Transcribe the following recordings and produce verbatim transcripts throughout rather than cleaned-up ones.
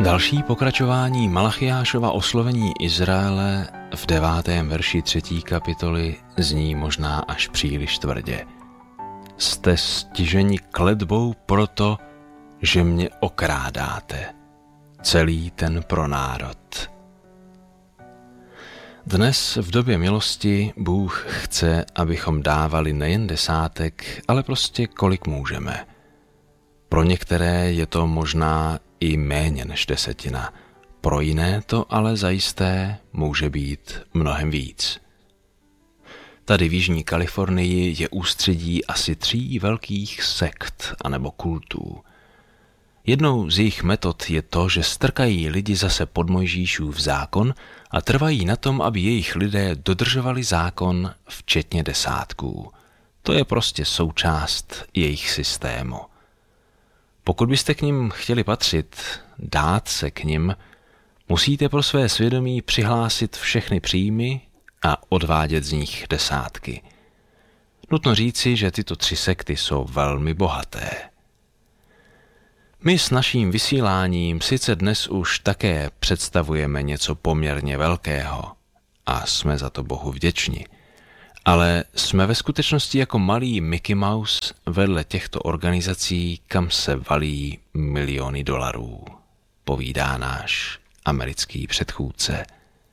Další pokračování Malachiášova oslovení Izraele v devátém verši třetí kapitoly zní možná až příliš tvrdě. Jste stiženi kletbou proto, že mě okrádáte, celý ten pronárod. Dnes v době milosti Bůh chce, abychom dávali nejen desátek, ale prostě kolik můžeme. Pro některé je to možná i méně než desetina, pro jiné to ale zajisté může být mnohem víc. Tady v Jižní Kalifornii je ústředí asi tří velkých sekt anebo kultů. Jednou z jejich metod je to, že strkají lidi zase pod Mojžíšův zákon a trvají na tom, aby jejich lidé dodržovali zákon včetně desátků. To je prostě součást jejich systému. Pokud byste k nim chtěli patřit, dát se k nim, musíte pro své svědomí přihlásit všechny příjmy a odvádět z nich desátky. Nutno říci, že tyto tři sekty jsou velmi bohaté. My s naším vysíláním sice dnes už také představujeme něco poměrně velkého a jsme za to Bohu vděční, ale jsme ve skutečnosti jako malý Mickey Mouse vedle těchto organizací, kam se valí miliony dolarů, povídá náš americký předchůdce.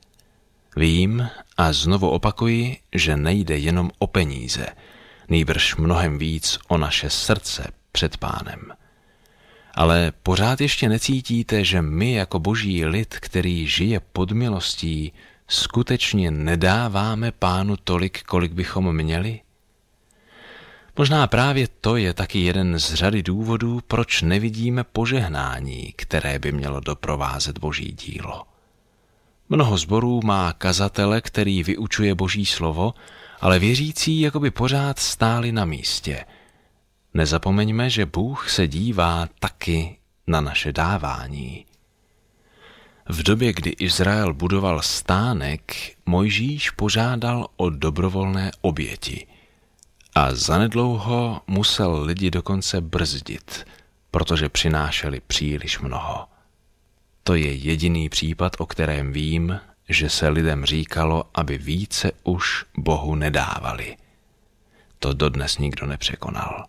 Vím a znovu opakuji, že nejde jenom o peníze, nýbrž mnohem víc o naše srdce před Pánem. Ale pořád ještě necítíte, že my jako boží lid, který žije pod milostí, skutečně nedáváme Pánu tolik, kolik bychom měli? Možná právě to je taky jeden z řady důvodů, proč nevidíme požehnání, které by mělo doprovázet boží dílo. Mnoho sborů má kazatele, který vyučuje boží slovo, ale věřící jakoby pořád stáli na místě. Nezapomeňme, že Bůh se dívá taky na naše dávání. V době, kdy Izrael budoval stánek, Mojžíš požádal o dobrovolné oběti a zanedlouho musel lidi dokonce brzdit, protože přinášeli příliš mnoho. To je jediný případ, o kterém vím, že se lidem říkalo, aby více už Bohu nedávali. To dodnes nikdo nepřekonal.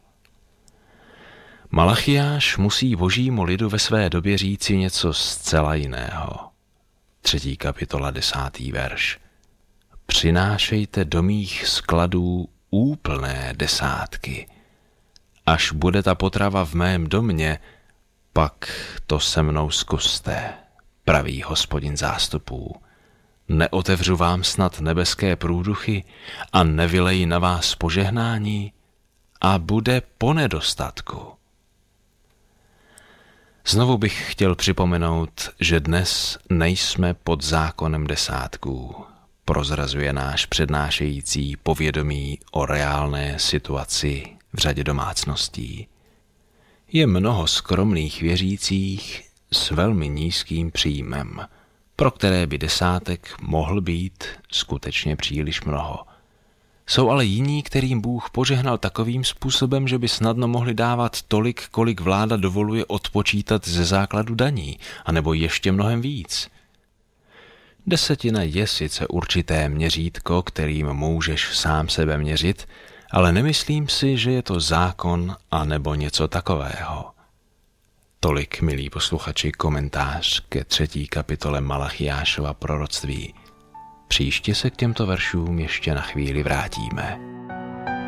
Malachiáš musí božímu lidu ve své době říci něco zcela jiného. Třetí kapitola, desátý verš. Přinášejte do mých skladů úplné desátky. Až bude ta potrava v mém domě, pak to se mnou zkuste, praví Hospodin zástupů. Neotevřu vám snad nebeské průduchy a nevyleji na vás požehnání a bude po nedostatku. Znovu bych chtěl připomenout, že dnes nejsme pod zákonem desátků, prozrazuje náš přednášející povědomí o reálné situaci v řadě domácností. Je mnoho skromných věřících s velmi nízkým příjmem, pro které by desátek mohl být skutečně příliš mnoho. Jsou ale jiní, kterým Bůh požehnal takovým způsobem, že by snadno mohli dávat tolik, kolik vláda dovoluje odpočítat ze základu daní, anebo ještě mnohem víc. Desetina je sice určité měřítko, kterým můžeš sám sebe měřit, ale nemyslím si, že je to zákon anebo něco takového. Tolik, milí posluchači, komentář ke třetí kapitole Malachiášova proroctví. Příště se k těmto veršům ještě na chvíli vrátíme.